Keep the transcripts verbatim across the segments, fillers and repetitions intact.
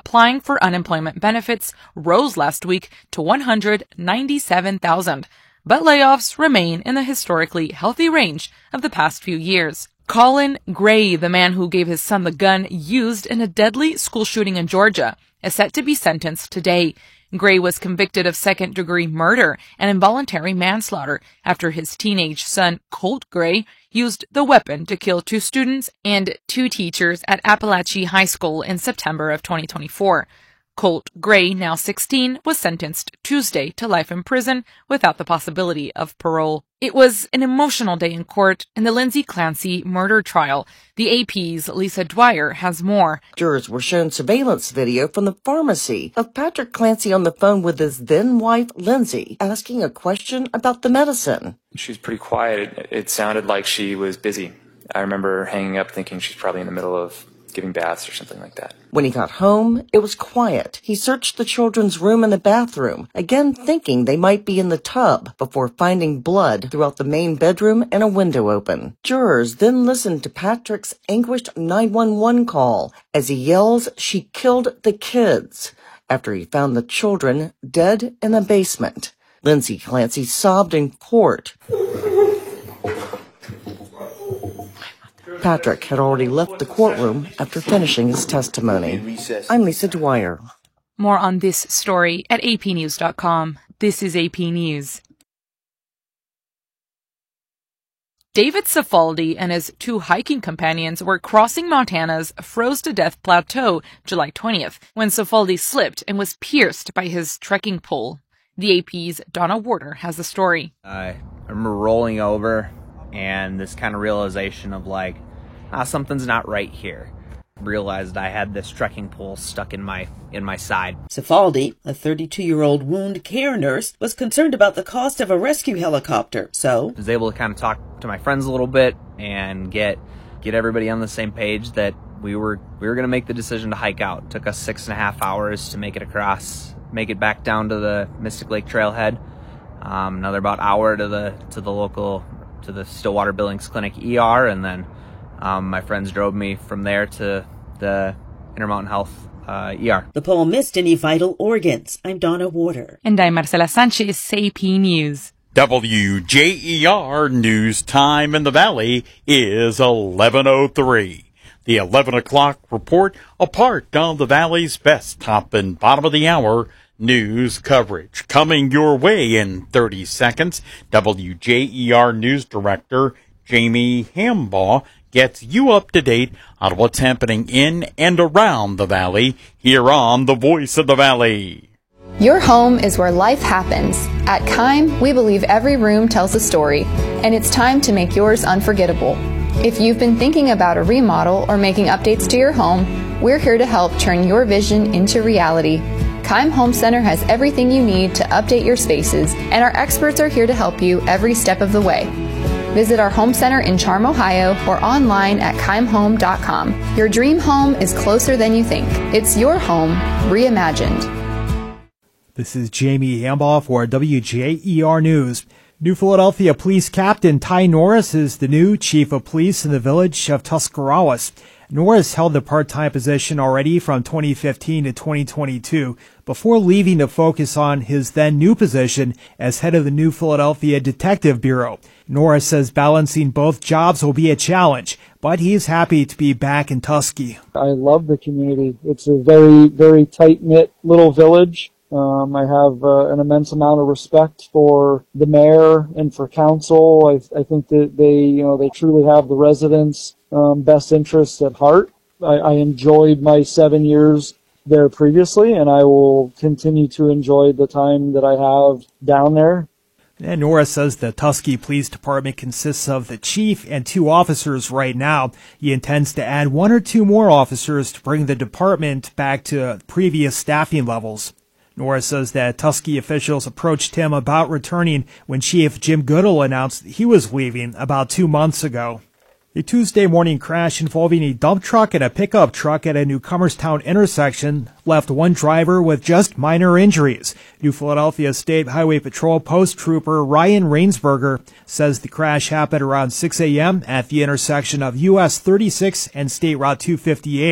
applying for unemployment benefits rose last week to one hundred ninety-seven thousand, but layoffs remain in the historically healthy range of the past few years. Colin Gray, the man who gave his son the gun used in a deadly school shooting in Georgia, is set to be sentenced today. Gray was convicted of second-degree murder and involuntary manslaughter after his teenage son, Colt Gray, used the weapon to kill two students and two teachers at Appalachia High School in September of twenty twenty-four. Colt Gray, now sixteen, was sentenced Tuesday to life in prison without the possibility of parole. It was an emotional day in court in the Lindsay Clancy murder trial. The A P's Lisa Dwyer has more. Jurors were shown surveillance video from the pharmacy of Patrick Clancy on the phone with his then-wife, Lindsay, asking a question about the medicine. She was pretty quiet. It, it sounded like she was busy. I remember hanging up thinking she's probably in the middle of giving baths or something like that. When he got home, it was quiet. He searched the children's room and the bathroom, again thinking they might be in the tub, before finding blood throughout the main bedroom and a window open. Jurors then listened to Patrick's anguished nine one one call as he yells, "She killed the kids," after he found the children dead in the basement. Lindsay Clancy sobbed in court. Patrick had already left the courtroom after finishing his testimony. I'm Lisa Dwyer. More on this story at A P news dot com. This is A P News. David Cifaldi and his two hiking companions were crossing Montana's froze-to-death plateau July twentieth when Cifaldi slipped and was pierced by his trekking pole. The A P's Donna Warder has the story. I remember rolling over and this kind of realization of like, ah, something's not right here. Realized I had this trekking pole stuck in my in my side. Cifaldi, a thirty-two-year-old wound care nurse, was concerned about the cost of a rescue helicopter, so I was able to kind of talk to my friends a little bit and get get everybody on the same page that we were we were going to make the decision to hike out. It took us six and a half hours to make it across, make it back down to the Mystic Lake Trailhead. Um, another about hour to the to the local to the Stillwater Billings Clinic E R, and then Um, my friends drove me from there to the Intermountain Health uh, E R. The pole missed any vital organs. I'm Donna Warder. And I'm Marcela Sanchez, A P News. W J E R news time in the Valley is eleven oh three. The eleven o'clock report, a part of the Valley's best top and bottom of the hour news coverage. Coming your way in thirty seconds, W J E R News Director Jamie Hambaugh gets you up to date on what's happening in and around the Valley here on The Voice of the Valley. Your home is where life happens. At Keim, we believe every room tells a story, and it's time to make yours unforgettable. If you've been thinking about a remodel or making updates to your home, we're here to help turn your vision into reality. Keim Home Center has everything you need to update your spaces, and our experts are here to help you every step of the way. Visit our home center in Charm, Ohio, or online at keim home dot com. Your dream home is closer than you think. It's your home reimagined. This is Jamie Hambaugh for W J E R News. New Philadelphia Police Captain Ty Norris is the new chief of police in the village of Tuscarawas. Norris held the part-time position already from twenty fifteen to twenty twenty-two before leaving to focus on his then new position as head of the New Philadelphia Detective Bureau. Norris says balancing both jobs will be a challenge, but he is happy to be back in Tusky. I love the community. It's a very, very tight-knit little village. Um, I have uh, an immense amount of respect for the mayor and for council. I, I think that they, you know, they truly have the residents' um, best interests at heart. I, I enjoyed my seven years there previously, and I will continue to enjoy the time that I have down there. And Norris says the Tusky Police Department consists of the chief and two officers right now. He intends to add one or two more officers to bring the department back to previous staffing levels. Norris says that Tusky officials approached him about returning when Chief Jim Goodall announced he was leaving about two months ago. A Tuesday morning crash involving a dump truck and a pickup truck at a New Comerstown intersection left one driver with just minor injuries. New Philadelphia State Highway Patrol Post Trooper Ryan Rainsberger says the crash happened around six a.m. at the intersection of U S thirty-six and State Route two fifty-eight.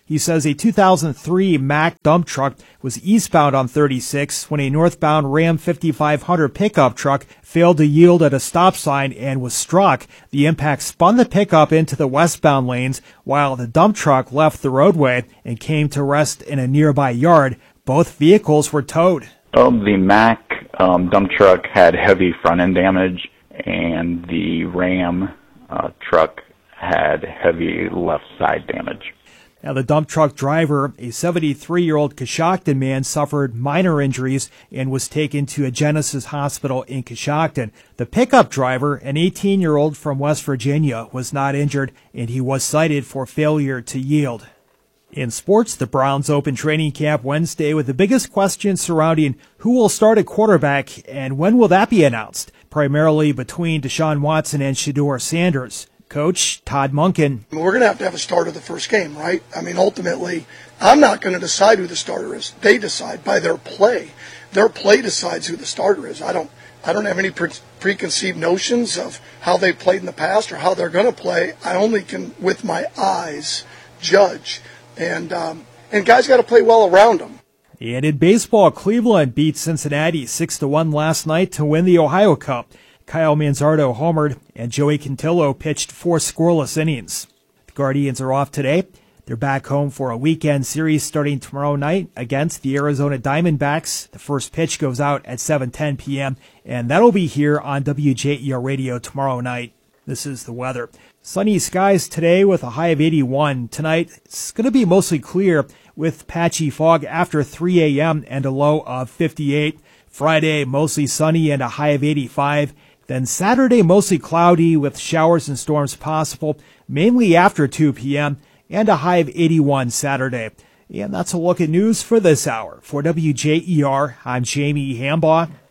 He says a two thousand three Mack dump truck was eastbound on thirty-six when a northbound Ram fifty-five hundred pickup truck failed to yield at a stop sign and was struck. The impact spun the pickup into the westbound lanes while the dump truck left the roadway and came to rest in a nearby yard. Both vehicles were towed. Oh, the Mack um, dump truck had heavy front end damage, and the Ram uh, truck had heavy left side damage. Now, the dump truck driver, a seventy-three-year-old Coshocton man, suffered minor injuries and was taken to a Genesis hospital in Coshocton. The pickup driver, an eighteen-year-old from West Virginia, was not injured, and he was cited for failure to yield. In sports, the Browns open training camp Wednesday with the biggest question surrounding who will start at quarterback and when will that be announced, primarily between Deshaun Watson and Shedeur Sanders. Coach Todd Monken. We're going to have to have a starter the first game, right? I mean, ultimately, I'm not going to decide who the starter is. They decide by their play. Their play decides who the starter is. I don't I don't have any pre- preconceived notions of how they played in the past or how they're going to play. I only can, with my eyes, judge. And, um, and guys got to play well around them. And in baseball, Cleveland beat Cincinnati six to one last night to win the Ohio Cup. Kyle Manzardo homered, and Joey Cantillo pitched four scoreless innings. The Guardians are off today. They're back home for a weekend series starting tomorrow night against the Arizona Diamondbacks. The first pitch goes out at seven ten p.m., and that'll be here on W J E R Radio tomorrow night. This is the weather. Sunny skies today with a high of eighty-one. Tonight, it's going to be mostly clear with patchy fog after three a.m. and a low of fifty-eight. Friday, mostly sunny and a high of eighty-five. Then Saturday, mostly cloudy with showers and storms possible, mainly after two p.m., and a high of eighty-one Saturday. And that's a look at news for this hour. For W J E R, I'm Jamie Hambaugh.